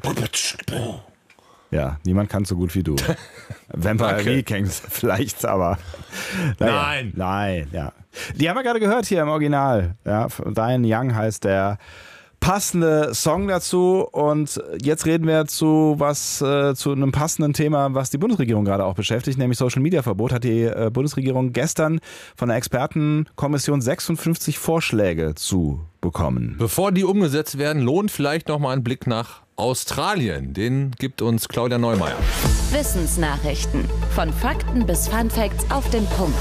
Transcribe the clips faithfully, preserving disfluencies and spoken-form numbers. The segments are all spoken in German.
Ja, niemand kann so gut wie du. Vampire Weekends vielleicht, aber naja, nein, nein, ja. Die haben wir gerade gehört hier im Original. Ja, Diane Young heißt der passende Song dazu. Und jetzt reden wir zu was äh, zu einem passenden Thema, was die Bundesregierung gerade auch beschäftigt, nämlich Social Media Verbot. Hat die äh, Bundesregierung gestern von der Expertenkommission sechsundfünfzig Vorschläge zu bekommen. Bevor die umgesetzt werden, lohnt vielleicht noch mal ein Blick nach Australien. Den gibt uns Claudia Neumeier. Wissensnachrichten. Von Fakten bis Funfacts auf den Punkt.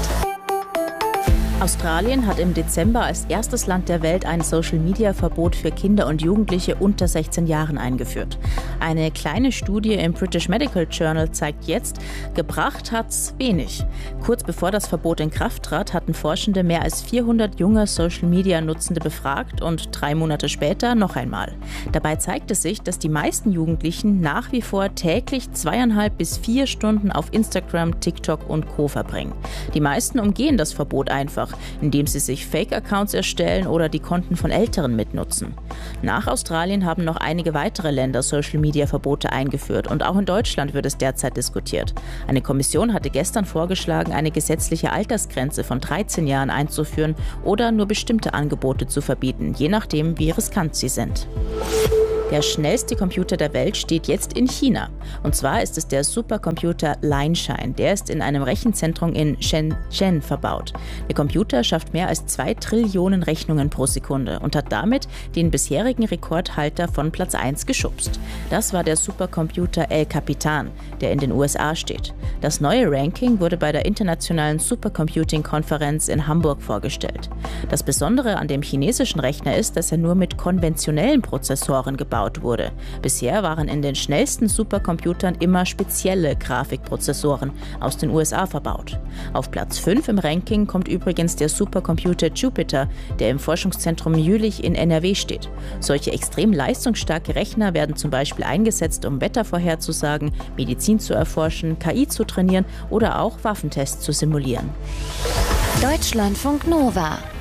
Australien hat im Dezember als erstes Land der Welt ein Social-Media-Verbot für Kinder und Jugendliche unter sechzehn Jahren eingeführt. Eine kleine Studie im British Medical Journal zeigt jetzt, gebracht hat's wenig. Kurz bevor das Verbot in Kraft trat, hatten Forschende mehr als vierhundert junge Social-Media-Nutzende befragt und drei Monate später noch einmal. Dabei zeigte sich, dass die meisten Jugendlichen nach wie vor täglich zweieinhalb bis vier Stunden auf Instagram, TikTok und Co. verbringen. Die meisten umgehen das Verbot einfach, indem sie sich Fake-Accounts erstellen oder die Konten von Älteren mitnutzen. Nach Australien haben noch einige weitere Länder Social-Media-Verbote eingeführt und auch in Deutschland wird es derzeit diskutiert. Eine Kommission hatte gestern vorgeschlagen, eine gesetzliche Altersgrenze von dreizehn Jahren einzuführen oder nur bestimmte Angebote zu verbieten, je nachdem, wie riskant sie sind. Der schnellste Computer der Welt steht jetzt in China. Und zwar ist es der Supercomputer Lianshine. Der ist in einem Rechenzentrum in Shenzhen verbaut. Der Computer schafft mehr als zwei Trillionen Rechnungen pro Sekunde und hat damit den bisherigen Rekordhalter von Platz eins geschubst. Das war der Supercomputer El Capitan, der in den U S A steht. Das neue Ranking wurde bei der internationalen Supercomputing-Konferenz in Hamburg vorgestellt. Das Besondere an dem chinesischen Rechner ist, dass er nur mit konventionellen Prozessoren gebaut wurde. Bisher waren in den schnellsten Supercomputern immer spezielle Grafikprozessoren aus den U S A verbaut. Auf Platz fünf im Ranking kommt übrigens der Supercomputer Jupiter, der im Forschungszentrum Jülich in N R W steht. Solche extrem leistungsstarke Rechner werden zum Beispiel eingesetzt, um Wetter vorherzusagen, Medizin zu erforschen, K I zu trainieren oder auch Waffentests zu simulieren. Deutschlandfunk Nova.